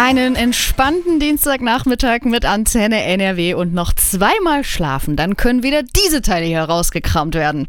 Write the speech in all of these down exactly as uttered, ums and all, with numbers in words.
Einen entspannten Dienstagnachmittag mit Antenne N R W und noch zweimal schlafen. Dann können wieder diese Teile hier rausgekramt werden.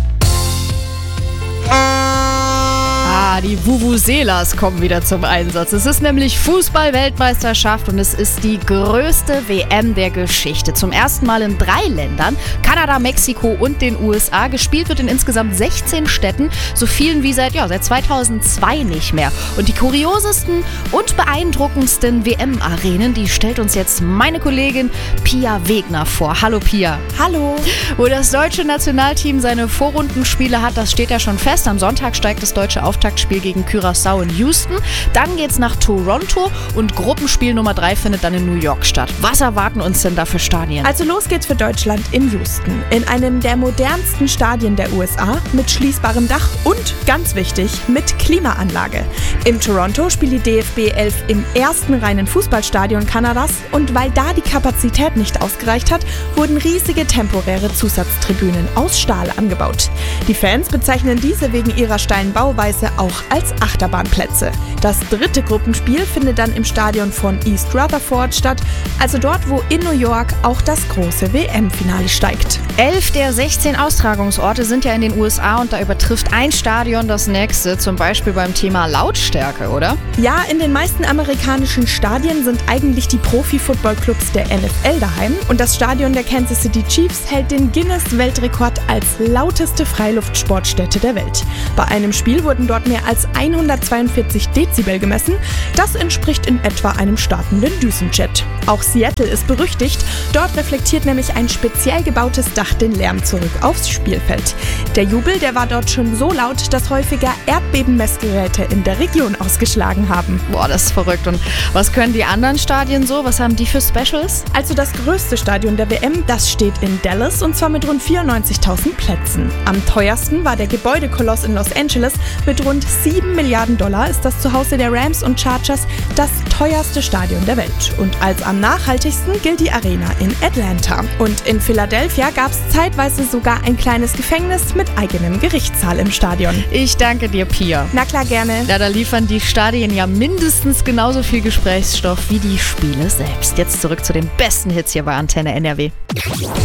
Ah, die Vuvuzelas kommen wieder zum Einsatz. Es ist nämlich Fußball-Weltmeisterschaft und es ist die größte W M der Geschichte. Zum ersten Mal in drei Ländern, Kanada, Mexiko und den U S A. Gespielt wird in insgesamt sechzehn Städten, so vielen wie seit, ja, seit zweitausendzwei nicht mehr. Und die kuriosesten und beeindruckendsten W M-Arenen, die stellt uns jetzt meine Kollegin Pia Wegner vor. Hallo Pia. Hallo. Wo das deutsche Nationalteam seine Vorrundenspiele hat, das steht ja schon fest. Am Sonntag steigt das deutsche Auftaktspiel gegen Curaçao in Houston. Dann geht's nach Toronto und Gruppenspiel Nummer drei findet dann in New York statt. Was erwarten uns denn da für Stadien? Also los geht's für Deutschland in Houston. In einem der modernsten Stadien der U S A mit schließbarem Dach und, ganz wichtig, mit Klimaanlage. In Toronto spielt die D F B elf im ersten reinen Fußballstadion Kanadas und weil da die Kapazität nicht ausgereicht hat, wurden riesige temporäre Zusatztribünen aus Stahl angebaut. Die Fans bezeichnen diese wegen ihrer steilen Bauweise auch als Achterbahnplätze. Das dritte Gruppenspiel findet dann im Stadion von East Rutherford statt, also dort, wo in New York auch das große W M-Finale steigt. Elf der sechzehn Austragungsorte sind ja in den U S A und da übertrifft ein Stadion das nächste, zum Beispiel beim Thema Lautstärke, oder? Ja, in den meisten amerikanischen Stadien sind eigentlich die Profi-Football-Clubs der N F L daheim und das Stadion der Kansas City Chiefs hält den Guinness-Weltrekord als lauteste Freiluftsportstätte der Welt. Bei einem Spiel wurden dort mehr als hundertzweiundvierzig Dezibel gemessen. Das entspricht in etwa einem startenden Düsenjet. Auch Seattle ist berüchtigt. Dort reflektiert nämlich ein speziell gebautes Dach den Lärm zurück aufs Spielfeld. Der Jubel, der war dort schon so laut, dass häufiger Erdbebenmessgeräte in der Region ausgeschlagen haben. Boah, das ist verrückt. Und was können die anderen Stadien so? Was haben die für Specials? Also das größte Stadion der W M, das steht in Dallas und zwar mit rund vierundneunzigtausend Plätzen. Am teuersten war der Gebäudekoloss in Los Angeles. Mit rund sieben Milliarden Dollar ist das Zuhause der Rams und Chargers das teuerste Stadion der Welt. Und als am nachhaltigsten gilt die Arena in Atlanta. Und in Philadelphia gab es zeitweise sogar ein kleines Gefängnis mit eigenem Gerichtssaal im Stadion. Ich danke dir, Pia. Na klar, gerne. Ja, da liefern die Stadien ja mindestens genauso viel Gesprächsstoff wie die Spiele selbst. Jetzt zurück zu den besten Hits hier bei Antenne N R W.